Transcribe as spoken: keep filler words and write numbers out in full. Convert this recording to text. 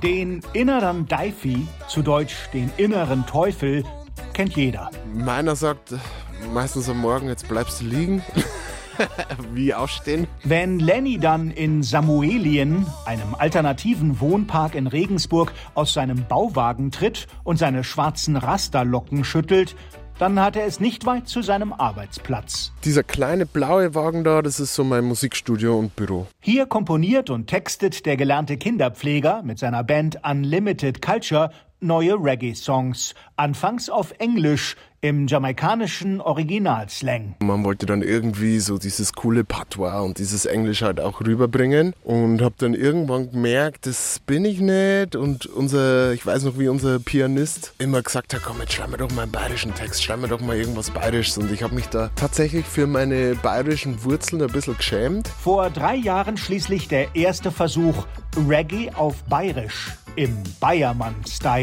Den inneren Deifi, zu Deutsch den inneren Teufel, kennt jeder. Meiner sagt meistens am Morgen, jetzt bleibst du liegen. Wie aufstehen? Wenn Lenny dann in Samuelien, einem alternativen Wohnpark in Regensburg, aus seinem Bauwagen tritt und seine schwarzen Rasterlocken schüttelt, dann hat er es nicht weit zu seinem Arbeitsplatz. Dieser kleine blaue Wagen da, das ist so mein Musikstudio und Büro. Hier komponiert und textet der gelernte Kinderpfleger mit seiner Band Unlimited Culture neue Reggae-Songs, anfangs auf Englisch, im jamaikanischen Originalslang. Man wollte dann irgendwie so dieses coole Patois und dieses Englisch halt auch rüberbringen und habe dann irgendwann gemerkt, das bin ich nicht. Und unser, ich weiß noch, wie unser Pianist immer gesagt hat, komm, jetzt schreib mir doch mal einen bayerischen Text, schreib mir doch mal irgendwas Bayerisches. Und ich habe mich da tatsächlich für meine bayerischen Wurzeln ein bisschen geschämt. Vor drei Jahren schließlich der erste Versuch, Reggae auf Bayerisch im Bayermann-Style.